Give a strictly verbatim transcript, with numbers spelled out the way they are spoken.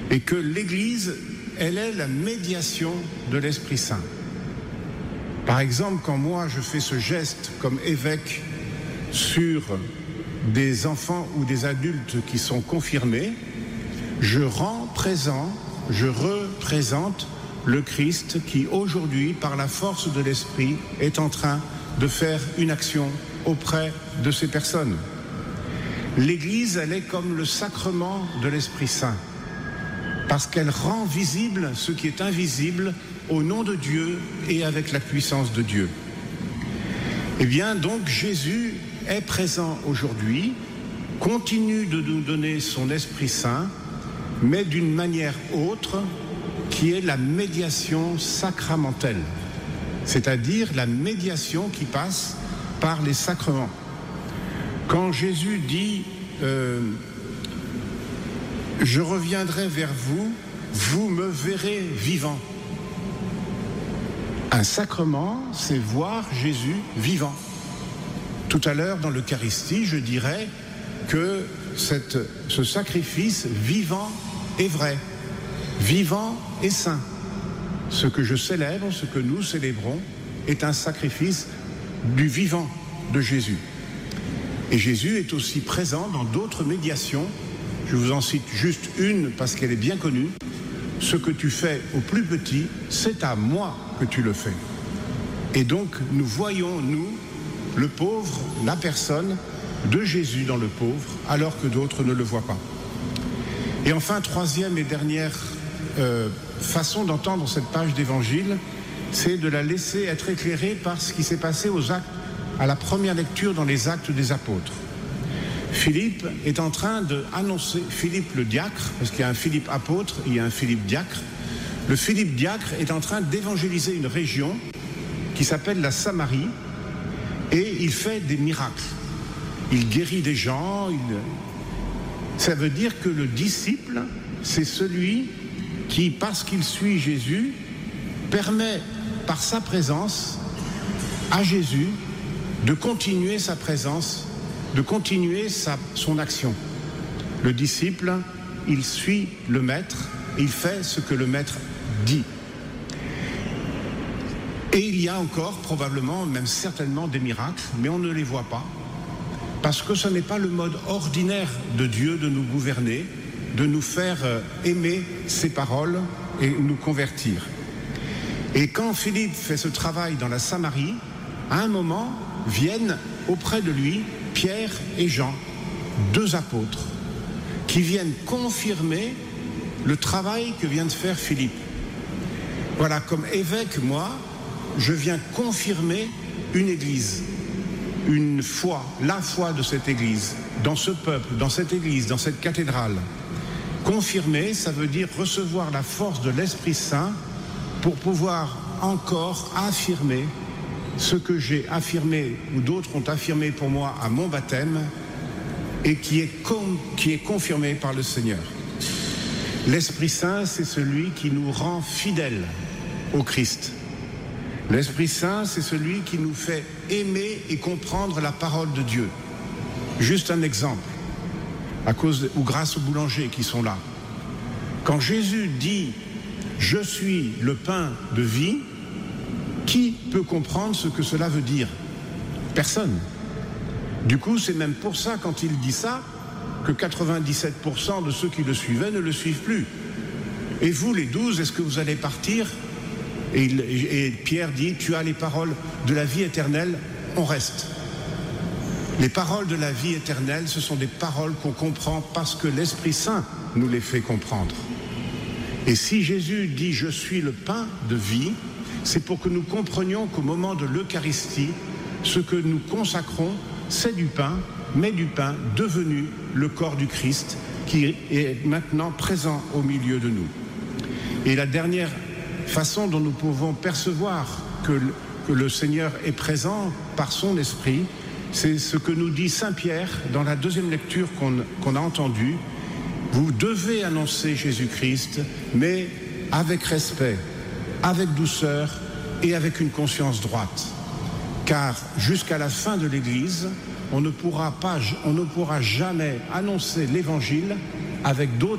et que l'Église, elle est la médiation de l'Esprit Saint. Par exemple, quand moi je fais ce geste comme évêque sur des enfants ou des adultes qui sont confirmés, je rends présent, je représente le Christ qui aujourd'hui, par la force de l'Esprit, est en train de faire une action auprès de ces personnes. L'Église, elle est comme le sacrement de l'Esprit Saint, parce qu'elle rend visible ce qui est invisible au nom de Dieu et avec la puissance de Dieu. Eh bien, donc, Jésus est présent aujourd'hui, continue de nous donner son Esprit Saint, mais d'une manière autre, qui est la médiation sacramentelle, c'est-à-dire la médiation qui passe par les sacrements. Quand Jésus dit euh, « Je reviendrai vers vous, vous me verrez vivant », un sacrement, c'est voir Jésus vivant. Tout à l'heure, dans l'Eucharistie, je dirais que cette, ce sacrifice vivant est vrai, vivant et saint. Ce que je célèbre, ce que nous célébrons, est un sacrifice du vivant de Jésus. Et Jésus est aussi présent dans d'autres médiations. Je vous en cite juste une parce qu'elle est bien connue. Ce que tu fais au plus petit, c'est à moi que tu le fais. Et donc, nous voyons, nous, le pauvre, la personne de Jésus dans le pauvre, alors que d'autres ne le voient pas. Et enfin, troisième et dernière euh, façon d'entendre cette page d'évangile, c'est de la laisser être éclairée par ce qui s'est passé aux actes, à la première lecture dans les Actes des Apôtres. Philippe est en train d'annoncer, Philippe le diacre, parce qu'il y a un Philippe apôtre, il y a un Philippe diacre. Le Philippe diacre est en train d'évangéliser une région qui s'appelle la Samarie, et il fait des miracles. Il guérit des gens. Il... Ça veut dire que le disciple, c'est celui qui, parce qu'il suit Jésus, permet par sa présence à Jésus de continuer sa présence, de continuer sa, son action. Le disciple, il suit le maître, il fait ce que le maître dit. Et il y a encore probablement, même certainement des miracles, mais on ne les voit pas, parce que ce n'est pas le mode ordinaire de Dieu de nous gouverner, de nous faire aimer ses paroles et nous convertir. Et quand Philippe fait ce travail dans la Samarie, à un moment viennent auprès de lui Pierre et Jean, deux apôtres, qui viennent confirmer le travail que vient de faire Philippe. Voilà, comme évêque, moi, je viens confirmer une église, une foi, la foi de cette église, dans ce peuple, dans cette église, dans cette cathédrale. Confirmer, ça veut dire recevoir la force de l'Esprit Saint pour pouvoir encore affirmer ce que j'ai affirmé ou d'autres ont affirmé pour moi à mon baptême et qui est, com- qui est confirmé par le Seigneur. L'Esprit Saint, c'est celui qui nous rend fidèles au Christ. L'Esprit Saint, c'est celui qui nous fait aimer et comprendre la parole de Dieu. Juste un exemple, à cause de, ou grâce aux boulangers qui sont là. Quand Jésus dit « Je suis le pain de vie », qui peut comprendre ce que cela veut dire? Personne. Du coup, c'est même pour ça, quand il dit ça, que quatre-vingt-dix-sept pour cent de ceux qui le suivaient ne le suivent plus. Et vous, les douze, est-ce que vous allez partir? Et, il, et Pierre dit, tu as les paroles de la vie éternelle, on reste. Les paroles de la vie éternelle, ce sont des paroles qu'on comprend parce que l'Esprit Saint nous les fait comprendre. Et si Jésus dit, je suis le pain de vie, c'est pour que nous comprenions qu'au moment de l'Eucharistie, ce que nous consacrons, c'est du pain, mais du pain devenu le corps du Christ, qui est maintenant présent au milieu de nous. Et la dernière façon dont nous pouvons percevoir que le, que le Seigneur est présent par son esprit, c'est ce que nous dit Saint Pierre dans la deuxième lecture qu'on, qu'on a entendue. Vous devez annoncer Jésus-Christ, mais avec respect, avec douceur et avec une conscience droite. Car jusqu'à la fin de l'Église, on ne pourra pas, on ne pourra jamais annoncer l'Évangile avec d'autres